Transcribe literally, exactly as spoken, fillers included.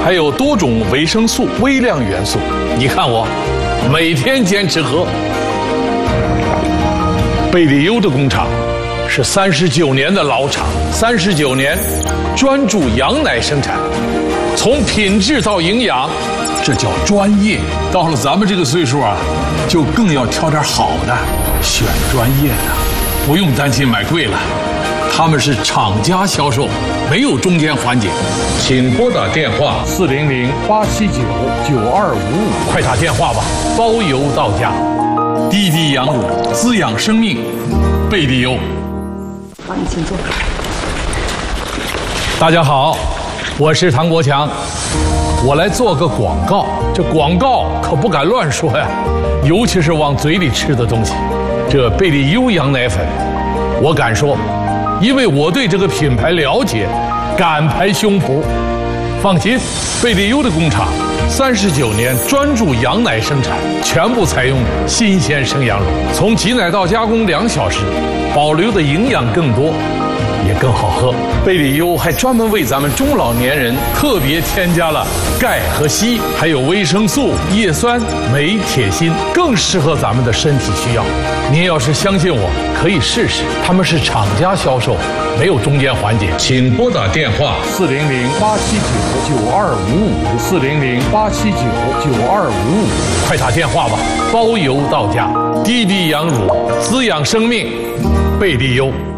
还有多种维生素、微量元素。你看我，每天坚持喝。贝利优的工厂是三十九年的老厂，三十九年专注羊奶生产，从品质到营养，这叫专业。到了咱们这个岁数啊，就更要挑点好的，选专业的，不用担心买贵了。他们是厂家销售，没有中间环节。请拨打电话四零零八七九九二五五，快打电话吧，包邮到家。滴滴羊乳，滋养生命，贝利优。 好，你请坐。 大家好，我是唐国强，我来做个广告。这广告可不敢乱说呀，尤其是往嘴里吃的东西。这贝利优羊奶粉，我敢说。因为我对这个品牌了解，敢拍胸脯。放心，贝利优的工厂三十九年专注羊奶生产，全部采用新鲜生羊乳，从挤奶到加工两小时，保留的营养更多，也更好喝。贝利优还专门为咱们中老年人特别添加了钙和硒，还有维生素、叶酸、镁、铁、锌，更适合咱们的身体需要。您要是相信我，可以试试。他们是厂家销售，没有中间环节。请拨打电话四零零八七九九二五五，四零零八七九九二五五，快打电话吧，包邮到家。滴滴羊乳，滋养生命，贝利优。